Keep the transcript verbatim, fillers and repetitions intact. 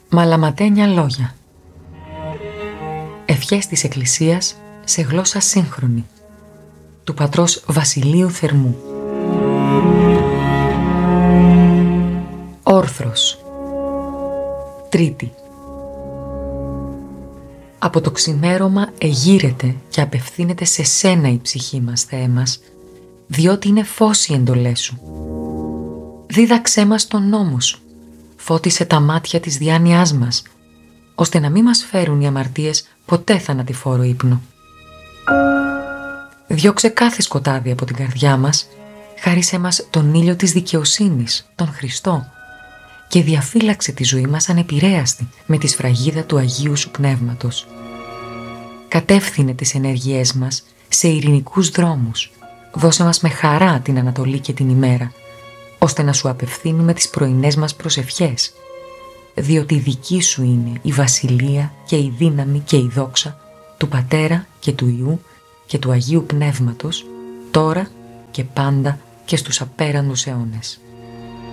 Μαλαματένια λόγια. Ευχές της Εκκλησίας σε γλώσσα σύγχρονη. Του πατρός Βασιλείου Θερμού. Όρθρος. Τρίτη. Από το ξημέρωμα εγείρεται και απευθύνεται σε σένα η ψυχή μας, Θεέ μας, διότι είναι φως οι εντολές σου. Δίδαξέ μας τον νόμο σου, φώτισε τα μάτια της διάνοιάς μας, ώστε να μην μας φέρουν οι αμαρτίες ποτέ θανατηφόρο ύπνο. Διώξε κάθε σκοτάδι από την καρδιά μας, χάρισέ μας τον ήλιο της δικαιοσύνης, τον Χριστό, και διαφύλαξε τη ζωή μας ανεπηρέαστη με τη σφραγίδα του Αγίου σου Πνεύματος. Κατεύθυνε τις ενέργειές μας σε ειρηνικούς δρόμους, δώσε μας με χαρά την Ανατολή και την ημέρα, ώστε να σου απευθύνουμε τις πρωινές μας προσευχές, διότι δική σου είναι η βασιλεία και η δύναμη και η δόξα του Πατέρα και του Υιού και του Αγίου Πνεύματος, τώρα και πάντα και στους απέραντους αιώνες.